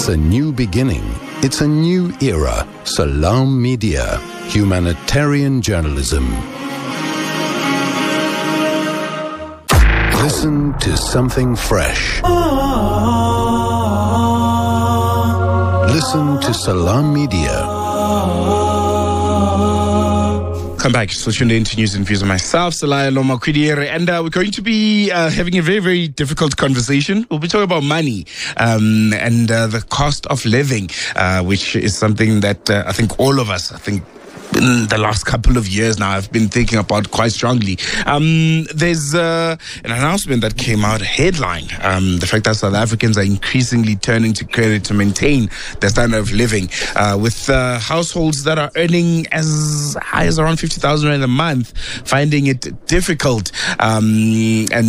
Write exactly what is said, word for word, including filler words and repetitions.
It's a new beginning. It's a new era. Salam Media. Humanitarian journalism. Listen to something fresh. Listen to Salam Media. Welcome back. So tuned in to News and Views of myself, Salaya Loma Kwidiere, and uh, we're going to be uh, having a very, very difficult conversation. We'll be talking about money um, and uh, the cost of living, uh, which is something that uh, I think all of us, I think, in the last couple of years now, I've been thinking about quite strongly. Um, there's uh, an announcement that came out, a headline, um, the fact that South Africans are increasingly turning to credit to maintain their standard of living, uh, with uh, households that are earning as high as around fifty thousand rand a month, finding it difficult. Um, and